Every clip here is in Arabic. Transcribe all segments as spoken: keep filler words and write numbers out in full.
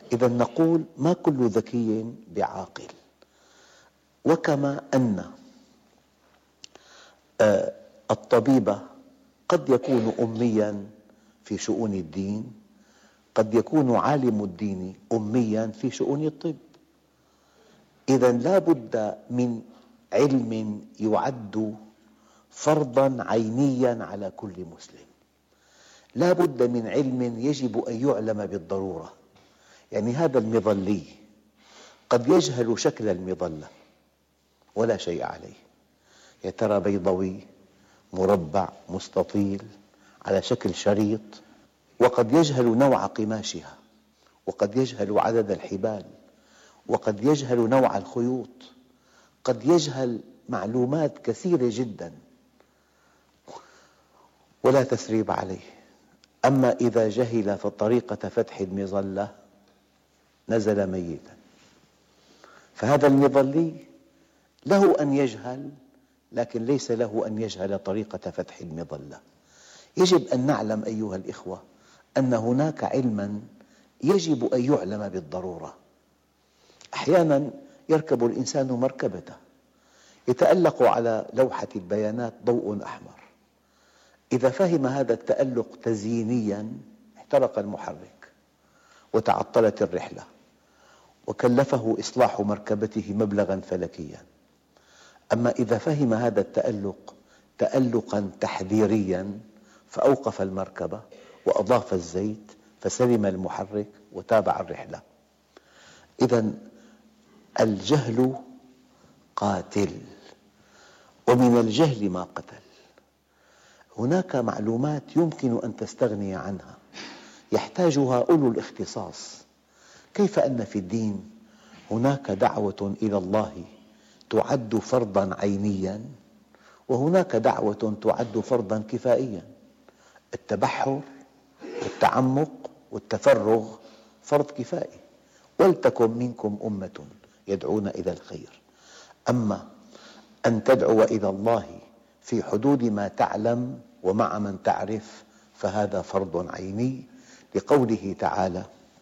إذا نقول ما كل ذكي بعاقل. وكما أن الطبيب قد يكون أمياً في شؤون الدين، قد يكون عالم الدين أمياً في شؤون الطب. إذا لا بد من علم يعد فرضاً عينياً على كل مسلم، لا بد من علم يجب أن يعلم بالضرورة. يعني هذا المظلي قد يجهل شكل المظلة ولا شيء عليه، يا ترى بيضاوي، مربع، مستطيل، على شكل شريط، وقد يجهل نوع قماشها، وقد يجهل عدد الحبال، وقد يجهل نوع الخيوط، قد يجهل معلومات كثيرة جداً ولا تثريب عليه. أما إذا جهل طريقة فتح المظلة نزل ميتاً. فهذا المظلي له أن يجهل، لكن ليس له أن يجهل طريقة فتح المظلة. يجب أن نعلم أيها الإخوة أن هناك علماً يجب أن يعلم بالضرورة. أحياناً يركب الإنسان مركبته، يتألق على لوحة البيانات ضوء أحمر، إذا فهم هذا التألق تزيينياً احترق المحرك وتعطلت الرحلة، وكلفه إصلاح مركبته مبلغاً فلكياً. أما إذا فهم هذا التألق تألقاً تحذيرياً فأوقف المركبة وأضاف الزيت فسلم المحرك وتابع الرحلة. إذن الجهل قاتل، ومن الجهل ما قتل. هناك معلومات يمكن أن تستغني عنها يحتاجها أولو الاختصاص. كيف أن في الدين هناك دعوة إلى الله تعد فرضاً عينياً، وهناك دعوة تعد فرضاً كفائياً. التبحر والتعمق والتفرغ فرض كفائي، ولتكن منكم أمة يدعون إلى الخير. أما أن تدعو إلى الله في حدود ما تعلم ومع من تعرف فهذا فرض عيني، لقوله تعالى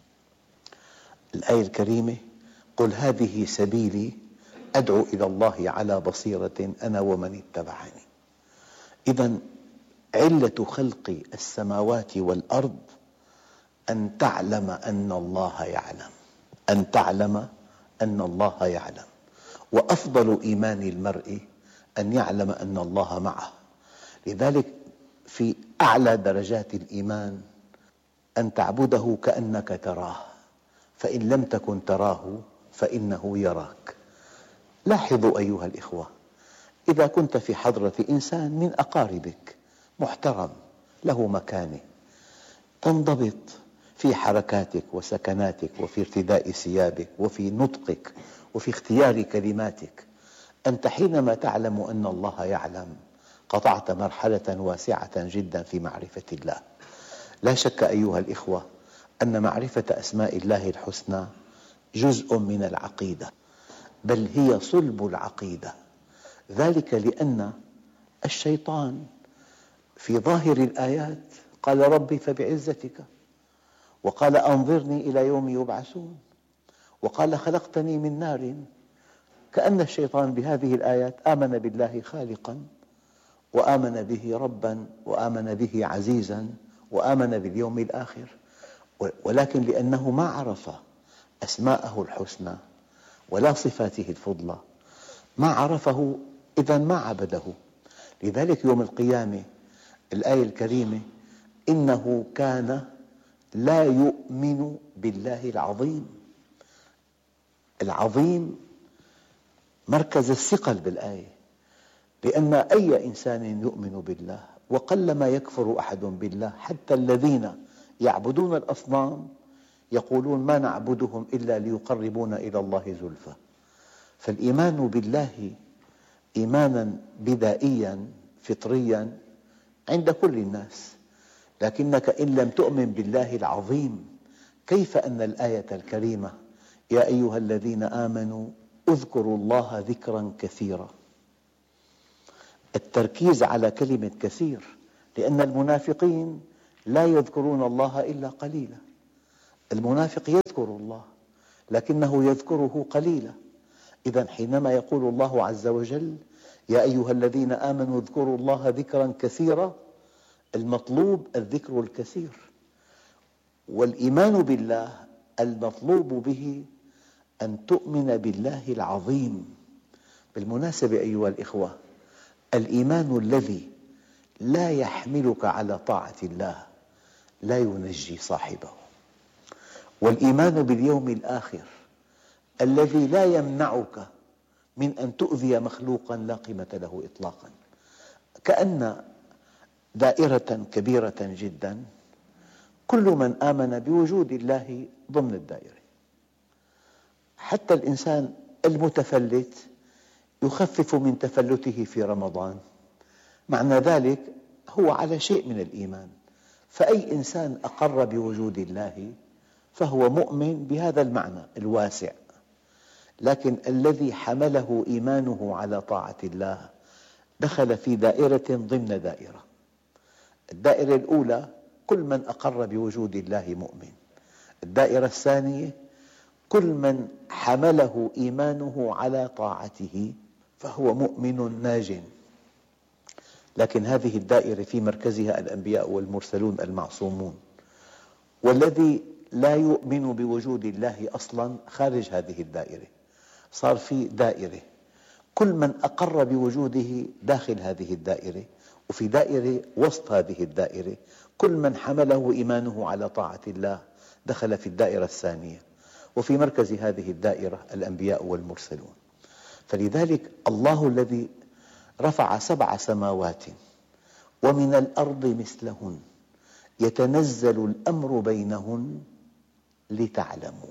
الآية الكريمة: قل هذه سبيلي أدعو إلى الله على بصيرة أنا ومن اتبعني. إذن علة خلق السماوات والأرض أن تعلم أن الله يعلم، أن تعلم أن الله يعلم. وأفضل إيمان المرء أن يعلم أن الله معه. لذلك في أعلى درجات الإيمان أن تعبده كأنك تراه، فإن لم تكن تراه فإنه يراك. لاحظوا أيها الإخوة، إذا كنت في حضرة إنسان من أقاربك محترم له مكانة، تنضبط في حركاتك وسكناتك وفي ارتداء ثيابك وفي نطقك وفي اختيار كلماتك. أنت حينما تعلم أن الله يعلم قطعت مرحلة واسعة جدا في معرفة الله. لا شك أيها الإخوة أن معرفة أسماء الله الحسنى جزء من العقيدة، بل هي صلب العقيدة. ذلك لأن الشيطان في ظاهر الآيات قال ربي فبعزتك، وقال أنظرني إلى يوم يبعثون، وقال خلقتني من نار. كأن الشيطان بهذه الآيات آمن بالله خالقاً، وآمن به رباً، وآمن به عزيزاً، وآمن باليوم الآخر، ولكن لأنه ما عرف أسماءه الحسنى ولا صفاته الفضلى ما عرفه، إذن ما عبده. لذلك يوم القيامة الآية الكريمة: إنه كان لا يؤمن بالله العظيم. العظيم مركز الثقل بالآية، لأن أي إنسان يؤمن بالله، وقلما يكفر أحد بالله، حتى الذين يعبدون الأصنام يقولون ما نعبدهم إلا ليقربونا إلى الله زلفى. فالإيمان بالله إيمانا بدائيا فطريا عند كل الناس، لكنك إن لم تؤمن بالله العظيم كيف أن الآية الكريمة: يا أيها الذين آمنوا اذكروا الله ذكرا كثيرا، التركيز على كلمة كثير، لأن المنافقين لا يذكرون الله إلا قليلا. المنافق يذكر الله لكنه يذكره قليلا. إذا حينما يقول الله عز وجل يا أيها الذين آمنوا اذكروا الله ذكرا كثيرا، المطلوب الذكر الكثير. والإيمان بالله المطلوب به أن تؤمن بالله العظيم. بالمناسبة أيها الإخوة، الإيمان الذي لا يحملك على طاعة الله لا ينجي صاحبه، والإيمان باليوم الآخر الذي لا يمنعك من أن تؤذي مخلوقاً لا قيمة له إطلاقاً. كأن دائرة كبيرة جداً، كل من آمن بوجود الله ضمن الدائرة. حتى الإنسان المتفلت يخفف من تفلته في رمضان، معنى ذلك هو على شيء من الإيمان. فأي إنسان أقر بوجود الله فهو مؤمن بهذا المعنى الواسع. لكن الذي حمله إيمانه على طاعة الله دخل في دائرة ضمن دائرة. الدائرة الأولى كل من أقر بوجود الله مؤمن. الدائرة الثانية كل من حمله إيمانه على طاعته فهو مؤمن ناج. لكن هذه الدائرة في مركزها الأنبياء والمرسلون المعصومون، والذي لا يؤمن بوجود الله أصلاً خارج هذه الدائرة. صار في دائرة كل من أقر بوجوده داخل هذه الدائرة، وفي دائرة وسط هذه الدائرة كل من حمله إيمانه على طاعة الله دخل في الدائرة الثانية، وفي مركز هذه الدائرة الأنبياء والمرسلون. فلذلك الله الذي رفع سبع سماوات ومن الأرض مثلهن يتنزل الأمر بينهن لتعلموا.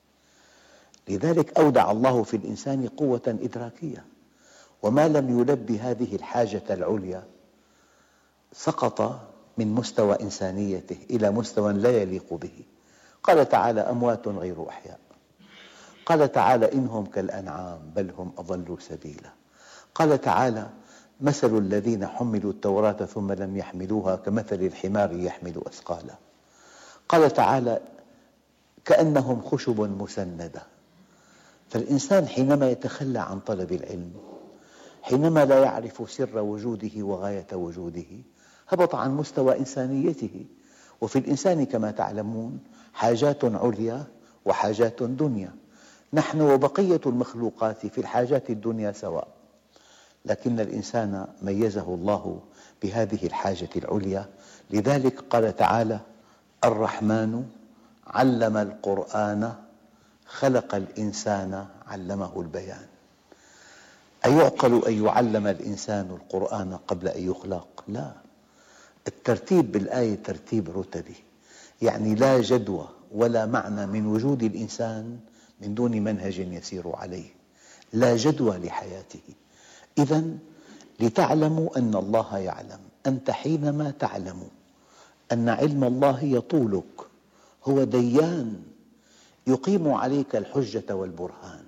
لذلك أودع الله في الإنسان قوة إدراكية، وما لم يلب هذه الحاجة العليا سقط من مستوى إنسانيته إلى مستوى لا يليق به. قال تعالى أموات غير أحياء. قال تعالى إنهم كالأنعام بل هم أضل سبيلا. قال تعالى مثل الذين حملوا التوراة ثم لم يحملوها كمثل الحمار يحمل أثقالا. قال تعالى كأنهم خشب مسندة. فالإنسان حينما يتخلى عن طلب العلم، حينما لا يعرف سر وجوده وغاية وجوده، هبط عن مستوى إنسانيته. وفي الإنسان كما تعلمون حاجات عليا وحاجات دنيا. نحن وبقية المخلوقات في الحاجات الدنيا سواء، لكن الإنسان ميزه الله بهذه الحاجة العليا. لذلك قال تعالى الرحمن علم القرآن خلق الإنسان علمه البيان. أيعقل أن يعلم الإنسان القرآن قبل أن يخلق؟ لا، الترتيب بالآية ترتيب رتبي، يعني لا جدوى ولا معنى من وجود الإنسان من دون منهج يسير عليه، لا جدوى لحياته. إذا لتعلموا أن الله يعلم، أنت حينما تعلم أن علم الله يطولك، هو ديان يقيم عليك الحجة والبرهان.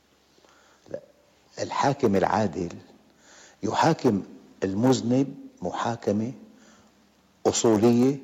الحاكم العادل يحاكم المذنب محاكمة أصولية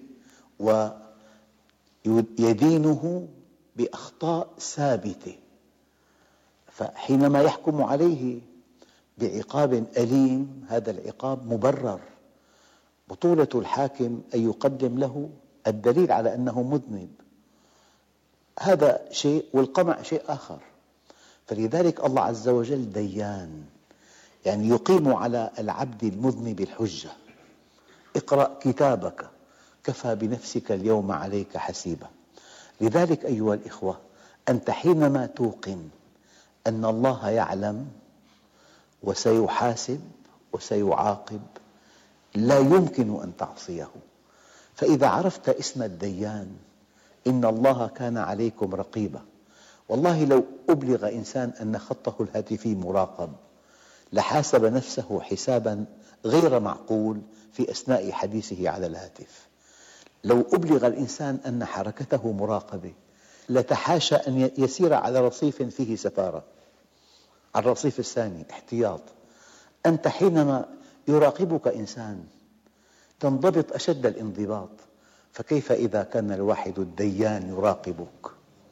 ويدينه بأخطاء ثابتة، فحينما يحكم عليه بعقاب أليم هذا العقاب مبرر. بطولة الحاكم أن يقدم له الدليل على أنه مذنب، هذا شيء والقمع شيء آخر. فلذلك الله عز وجل ديان، يعني يقيم على العبد المذنب الحجة. اقرأ كتابك كفى بنفسك اليوم عليك حسيبا. لذلك أيها الإخوة، أنت حينما توقن أن الله يعلم وسيحاسب وسيعاقب لا يمكن أن تعصيه. فإذا عرفت اسم الديان، إن الله كان عليكم رقيبا. والله لو أبلغ إنسان أن خطه الهاتفي مراقب لحاسب نفسه حسابا غير معقول في أثناء حديثه على الهاتف. لو أبلغ الإنسان أن حركته مراقبة لتحاشى أن يسير على رصيف فيه سفارة، على الرصيف الثاني احتياط. أنت حينما يراقبك إنسان تنضبط أشد الانضباط، فكيف إذا كان الواحد الديان يراقبك؟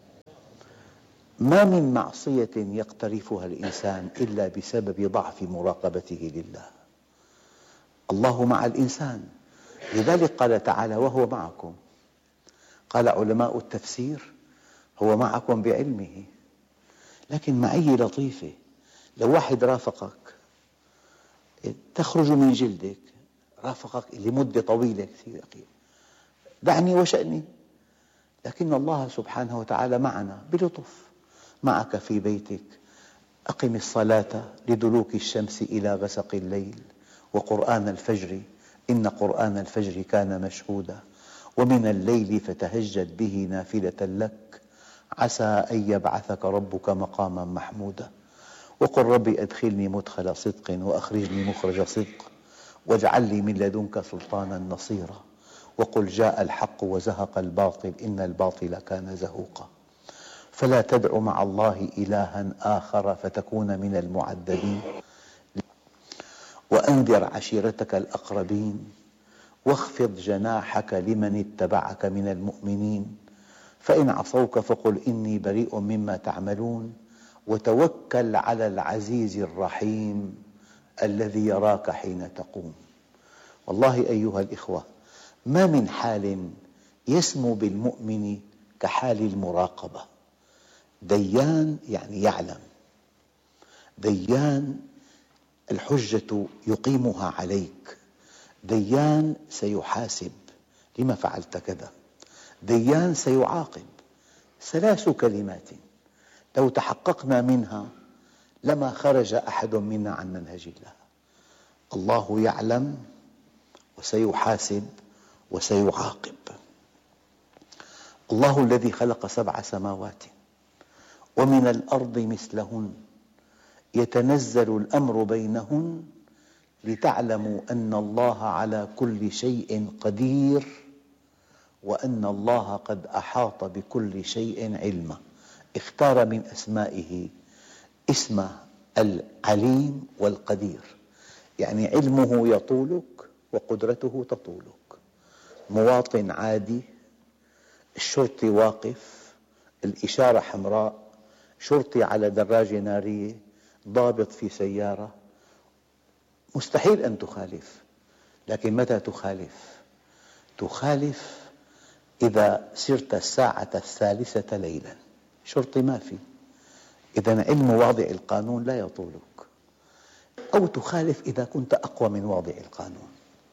ما من معصية يقترفها الإنسان إلا بسبب ضعف مراقبته لله. الله مع الإنسان، لذلك قال تعالى: وهو معكم. قال علماء التفسير: هو معكم بعلمه. لكن معية لطيفة، لو واحد رافقك تخرج من جلدك، رافقك لمدة طويلة كثير، دعني وشأني، لكن الله سبحانه وتعالى معنا بلطف، معك في بيتك. أقم الصلاة لدلوك الشمس إلى غسق الليل وقرآن الفجر إن قرآن الفجر كان مشهودا ومن الليل فتهجد به نافلة لك عسى أن يبعثك ربك مقاما محمودا وقل رب أدخلني مدخل صدق وأخرجني مخرج صدق واجعل لي من لدنك سلطانا نصيرا وقل جاء الحق وزهق الباطل إن الباطل كان زهوقا فلا تدع مع الله إلها آخر فتكون من المعذبين وأنذر عشيرتك الأقربين واخفض جناحك لمن اتبعك من المؤمنين فإن عصوك فقل إني بريء مما تعملون وتوكل على العزيز الرحيم الذي يراك حين تقوم. والله أيها الإخوة، ما من حال يسمو بالمؤمن كحال المراقبة. ديان يعني يعلم، ديان الحجة يقيمها عليك، ديان سيحاسب لما فعلت كذا، ديان سيعاقب. ثلاث كلمات لو تحققنا منها لما خرج أحد منا عن منهج الله. الله يعلم وسيحاسب وسيعاقب. الله الذي خلق سبع سماوات ومن الأرض مثلهن يتنزل الأمر بينهن لتعلموا أن الله على كل شيء قدير وأن الله قد أحاط بكل شيء علما. اختار من أسمائه اسم العليم والقدير، يعني علمه يطولك وقدرته تطولك. مواطن عادي، الشرطي واقف، الإشارة حمراء، شرطي على دراجة نارية، ضابط في سيارة، مستحيل أن تخالف. لكن متى تخالف؟ تخالف إذا سرت الساعة الثالثة ليلا، شرطي ما في، إذن علم واضع القانون لا يطولك. أو تخالف إذا كنت أقوى من واضع القانون،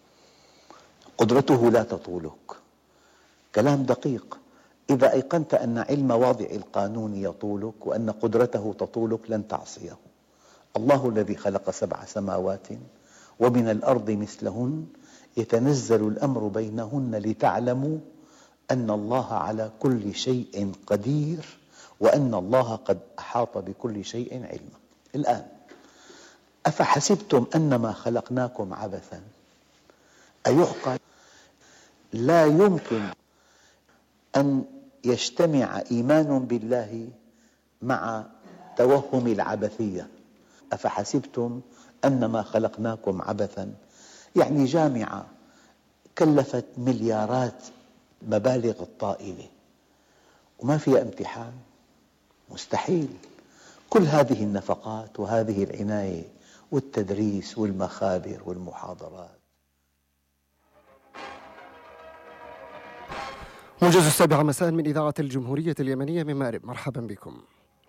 قدرته لا تطولك. كلام دقيق. إذا أيقنت أن علم واضع القانون يطولك وأن قدرته تطولك لن تعصيه. الله الذي خلق سبع سماوات ومن الأرض مثلهن يتنزل الأمر بينهن لتعلموا أن الله على كل شيء قدير وأن الله قد أحاط بكل شيء علما. الآن أفحسبتم أنما خلقناكم عبثا؟ أيعقل؟ لا يمكن أن يجتمع إيمان بالله مع توهم العبثية. أفحسبتم أنما خلقناكم عبثا، يعني جامعة كلفت مليارات مبالغ الطائلة وما فيها امتحان، مستحيل. كل هذه النفقات وهذه العناية والتدريس والمخابر والمحاضرات. موجز السابعة مساء من إذاعة الجمهورية اليمنية من مأرب، مرحبا بكم.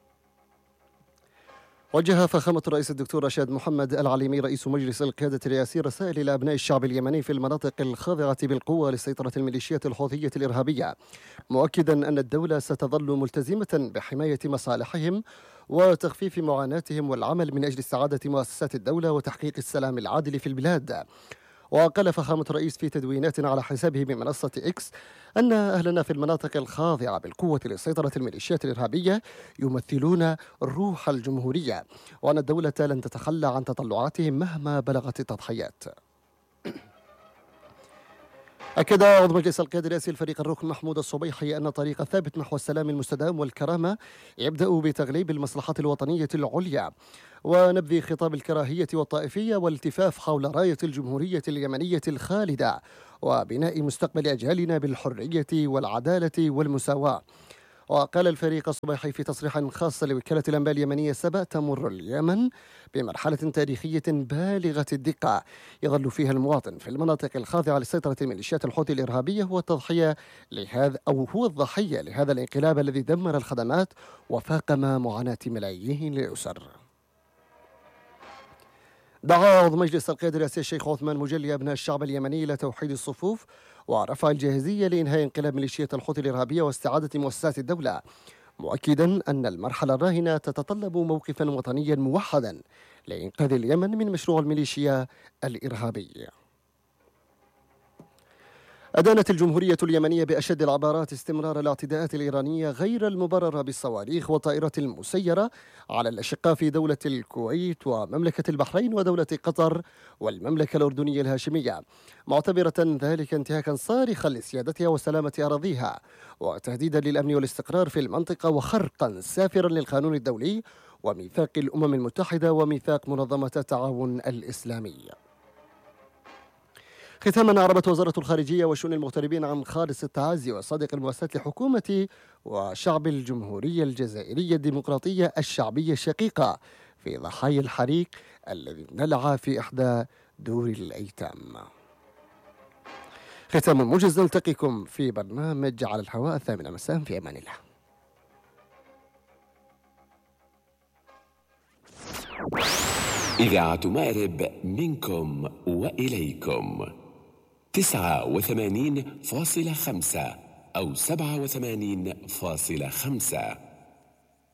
وجه فخامة الرئيس الدكتور رشاد محمد العليمي رئيس مجلس القيادة الرئاسي رسائل إلى أبناء الشعب اليمني في المناطق الخاضعة بالقوة لسيطرة الميليشيات الحوثية الإرهابية، مؤكدا أن الدولة ستظل ملتزمة بحماية مصالحهم وتخفيف معاناتهم والعمل من أجل استعادة مؤسسات الدولة وتحقيق السلام العادل في البلاد. وقال فخامة الرئيس في تدوينات على حسابه من منصة إكس أن أهلنا في المناطق الخاضعة بالقوة لسيطرة الميليشيات الإرهابية يمثلون روح الجمهورية، وأن الدولة لن تتخلى عن تطلعاتهم مهما بلغت التضحيات. أكد عضو مجلس القيادة الرئاسي الفريق الركن محمود الصبيحي أن طريق الثابت نحو السلام المستدام والكرامة يبدأ بتغليب المصلحة الوطنية العليا ونبذ خطاب الكراهية والطائفية والالتفاف حول راية الجمهورية اليمنية الخالدة وبناء مستقبل أجيالنا بالحرية والعدالة والمساواة. وقال الفريق الصبيحي في تصريح خاص لوكالة الأنباء اليمنية سبأ تمر اليمن بمرحلة تاريخية بالغة الدقة يظل فيها المواطن في المناطق الخاضعة لسيطرة ميليشيات الحوثي الإرهابية هو التضحية لهذا أو هو الضحية لهذا الانقلاب الذي دمر الخدمات وفاقم معاناة ملايين الأسر. دعا عضو مجلس القيادة الرئاسي الشيخ عثمان مجلي أبناء الشعب اليمني إلى توحيد الصفوف ورفع الجاهزية لإنهاء انقلاب ميليشيات الحوثي الإرهابية واستعادة مؤسسات الدولة، مؤكدا أن المرحلة الراهنة تتطلب موقفا وطنيا موحدا لإنقاذ اليمن من مشروع الميليشيا الإرهابي. أدانت الجمهورية اليمنية بأشد العبارات استمرار الاعتداءات الإيرانية غير المبررة بالصواريخ والطائرات المسيرة على الأشقاء في دولة الكويت ومملكة البحرين ودولة قطر والمملكة الأردنية الهاشمية، معتبرة ذلك انتهاكا صارخا لسيادتها وسلامة أراضيها وتهديدا للأمن والاستقرار في المنطقة وخرقا سافرا للقانون الدولي وميثاق الأمم المتحدة وميثاق منظمة التعاون الإسلامي. ختاما، أعربت وزارة الخارجية وشؤون المغتربين عن خالص التعازي وصادق المواساة لحكومة وشعب الجمهورية الجزائرية الديمقراطية الشعبية الشقيقة في ضحايا الحريق الذي اندلع في إحدى دور الأيتام. ختام موجز، نلتقيكم في برنامج على الهواء الثامنة مساء، في أمان الله. إذاعة مأرب منكم وإليكم تسعة وثمانين فاصلة خمسة أو سبعة وثمانين فاصلة خمسة.